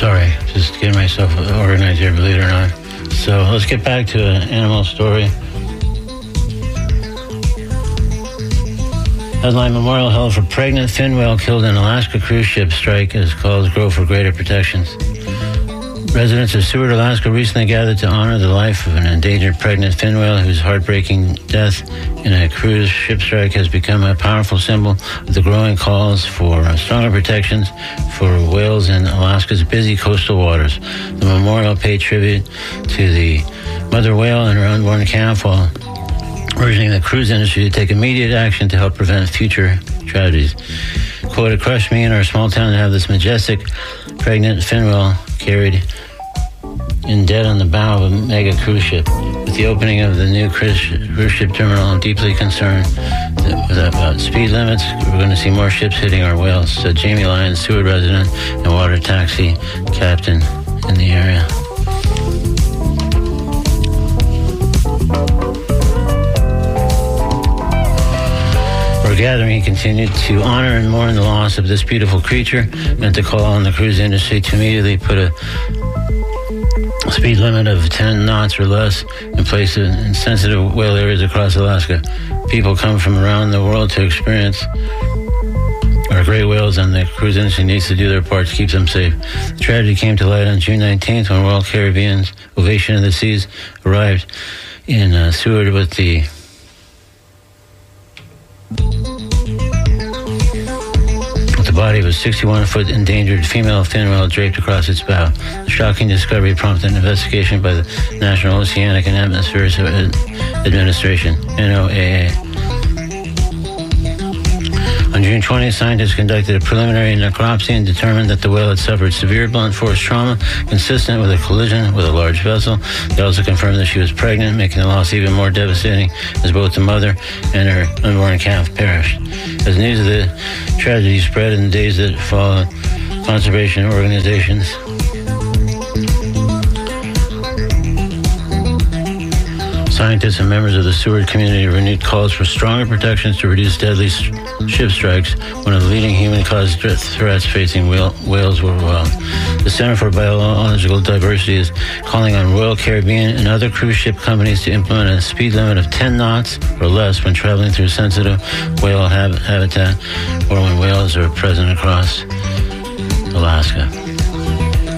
Sorry, just getting myself organized here, believe it or not. So let's get back to an animal story. Headline: Memorial held for pregnant fin whale killed in Alaska cruise ship strike as calls grow for greater protections. Residents of Seward, Alaska recently gathered to honor the life of an endangered pregnant fin whale whose heartbreaking death in a cruise ship strike has become a powerful symbol of the growing calls for stronger protections for whales in Alaska's busy coastal waters. The memorial paid tribute to the mother whale and her unborn calf while urging the cruise industry to take immediate action to help prevent future tragedies. Quote, "It crushed me in our small town to have this majestic pregnant fin whale carried in dead on the bow of a mega cruise ship. With the opening of the new cruise ship terminal, I'm deeply concerned about speed limits. We're going to see more ships hitting our whales," said Jamie Lyons, Seward resident and water taxi captain in the area. Our gathering continued to honor and mourn the loss of this beautiful creature, and to call on the cruise industry to immediately put a speed limit of 10 knots or less in place in sensitive whale areas across Alaska. People come from around the world to experience our great whales, and the cruise industry needs to do their part to keep them safe. The tragedy came to light on June 19th when Royal Caribbean's Ovation of the Seas arrived in Seward with the body of a 61-foot endangered female fin whale draped across its bow. The shocking discovery prompted an investigation by the National Oceanic and Atmospheric Administration, NOAA. On June 20th, scientists conducted a preliminary necropsy and determined that the whale had suffered severe blunt force trauma consistent with a collision with a large vessel. They also confirmed that she was pregnant, making the loss even more devastating as both the mother and her unborn calf perished. As news of the tragedy spread in the days that followed, conservation organizations scientists and members of the Seward community renewed calls for stronger protections to reduce deadly ship strikes, one of the leading human-caused threats facing whales worldwide. The Center for Biological Diversity is calling on Royal Caribbean and other cruise ship companies to implement a speed limit of 10 knots or less when traveling through sensitive whale habitat or when whales are present across Alaska.